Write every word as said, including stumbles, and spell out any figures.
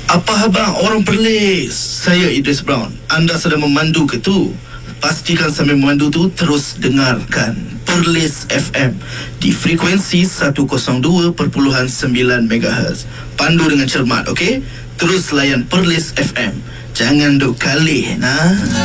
Apa khabar orang Perlis? Saya Idris Brown. Anda sedang memandu ke tu? Pastikan sambil memandu tu terus dengarkan Perlis F M di frekuensi seratus dua perpuluhan sembilan megahertz. Pandu dengan cermat, okey? Terus layan Perlis F M. Jangan duk kalih, nah.